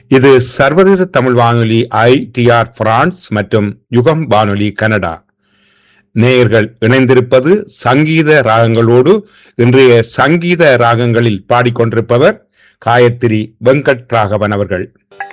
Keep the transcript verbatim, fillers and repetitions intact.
இது சர்வதேச தமிழ் வானொலி ஐ டி ஆர் பிரான்ஸ் மற்றும் யுகம் வானொலி கனடா. நேயர்கள் இணைந்திருப்பது சங்கீத ராகங்களோடு. இன்றைய சங்கீத ராகங்களில் பாடிக்கொண்டிருப்பவர் காயத்ரி வெங்கட் ராகவன் அவர்கள்.